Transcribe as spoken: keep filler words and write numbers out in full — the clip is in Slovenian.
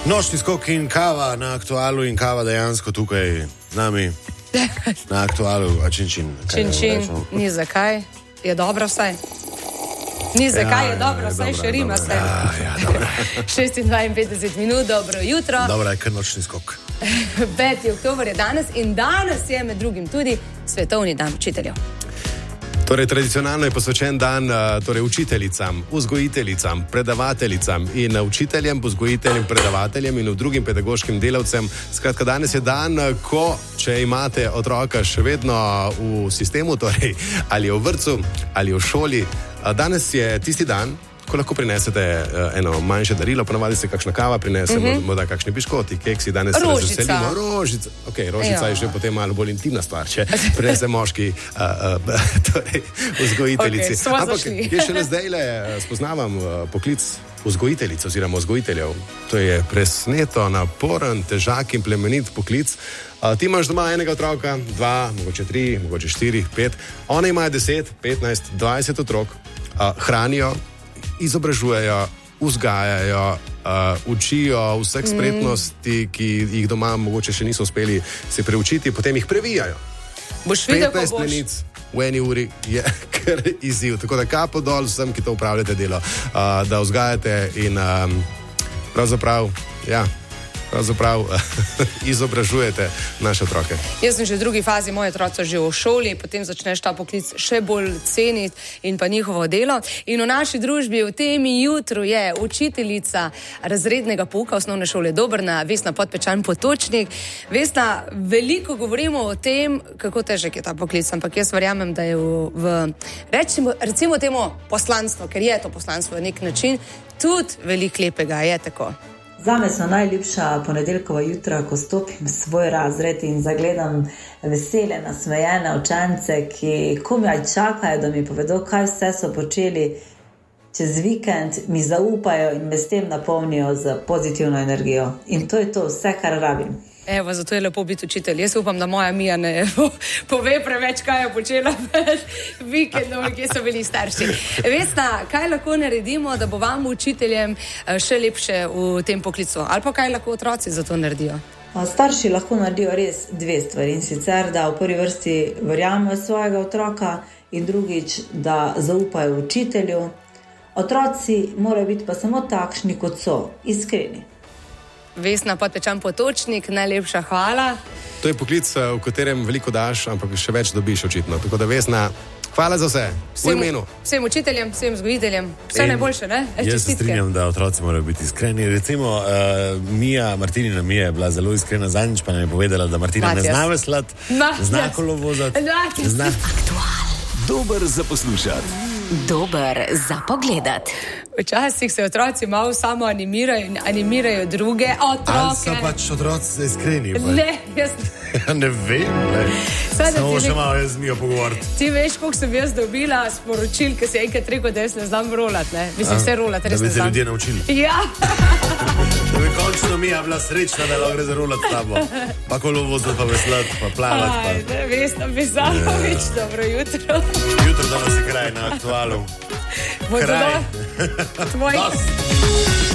Nočni skok in kava na Aktualu in kava dejansko tukaj z nami. Na Aktualu, a činčin. Činčin, ni zakaj, je dobro vsaj. Ni zakaj, Ja, je dobro, je vsaj dobra, še rima dobra. se. Ja, ja, dobro. šestindvainpetdeset minut, dobro jutro. Dobro je, kar nočni skok. peti oktober je danes in danes je med drugim tudi Svetovni dan učiteljev. Torej, tradicionalno je posvečen dan torej, učiteljicam, vzgojiteljicam, predavateljicam in učiteljem, vzgojiteljem, predavateljem in drugim pedagoškim delavcem. Skratka, danes je dan, ko, če imate otroka še vedno v sistemu, torej ali je v vrtcu ali je v šoli, danes je tisti dan, ko lahko prinesete eno manjše darilo, ponavadi se kakšna kava prinese, uh-huh. morda kakšni piškoti, keksi, danes se razveselimo. Rožica. Ok, rožica je še potem malo bolj intimna stvar, če prinese moški uh, uh, torej, vzgojiteljici. Okay, ampak je še le zdajle spoznavam uh, poklic vzgojiteljic oziroma vzgojiteljev. To je presneto, naporen, težak in plemenit poklic. Uh, ti imaš doma enega otroka, dva, mogoče tri, mogoče štiri, pet. One imajo deset, petnajst, dvajset otrok, uh, hranijo, izobražujejo, vzgajajo, uh, učijo vseh spretnosti, ki jih doma mogoče še niso uspeli se preučiti, potem jih previjajo. Boš videl, ko petnajst boš. plenic v eni uri je kar izziv. Tako da kapo dol vsem, ki to upravljate delo, uh, da vzgajate in um, pravzaprav, ja, pravzaprav izobražujete naše otroke. Jaz sem že v drugi fazi, moje otroci so že v šoli, potem začneš ta poklic še bolj ceniti in pa njihovo delo. In v naši družbi v tem jutru je učiteljica razrednega pouka osnovne šole Dobrna, Vesna Podpečan Potočnik. Vesna, veliko govorimo o tem, kako težek je ta poklic, ampak jaz verjamem, da je v, v rečimo, recimo temu poslanstvo, ker je to poslanstvo na nek način, tudi veliko lepega, je tako. Zame so najljubša ponedeljkova jutra, ko stopim v svoj razred in zagledam vesele, nasmejene učence, ki komaj čakajo, da mi povedo, kaj vse so počeli čez vikend, mi zaupajo in me s tem napolnijo z pozitivno energijo. In to je to, vse, kar rabim. Evo, zato je lepo biti učitelj. Jaz upam, da moja Mija ne pove preveč, kaj je počela vikendom, kje so bili starši. Vesna, kaj lahko naredimo, da bo vam učiteljem še lepše v tem poklicu? Ali pa kaj lahko otroci za to naredijo? Starši lahko naredijo res dve stvari, in sicer, da v prvi vrsti verjamejo svojega otroka in drugič, da zaupajo učitelju. Otroci morajo biti pa samo takšni, kot so, iskreni. Vesna Podpečan Potočnik, najlepša hvala. To je poklic, v katerem veliko daš, ampak še več dobiš očitno. Tako da, Vesna, hvala za vse. V imenu. Vsem učiteljem, vsem vzgojiteljem. Vse In najboljše, ne? E, Jaz se strinjam, da otroci morajo biti iskreni. Recimo, uh, Mija, Martinina Mija je bila zelo iskrena zadnjič, pa nam je povedala, da Martina Matjas. ne zna veslati, zna kolovozati. Zna... Dober za poslušati. Dober za pogledat. Včasih se otroci malo samo animirajo in animirajo druge otroke. Ali so pač otroci iskreni? Pa? Ne, jaz... Ja, ne vem, ne. Sada Samo ti še ne- malo jaz z Mijo pogovoriti. Ti veš, koliko sem jaz dobila sporočil, ker si enkrat rekel, da jaz ne znam rolat, ne? Mislim, vse rolat, Da res bi ne se znam. ljudje naučili. Ja, Da bi končno Mija bila srečna, da lahko gre za rolat s tabo. Pa kolovozati, pa veslati, pa plavati. aj, ne, veš, da bi Zamovič, dobro jutro. Pa. Jutro danes je kraj na Aktualu. Bo Kraj. zelo tvoj... Dosti.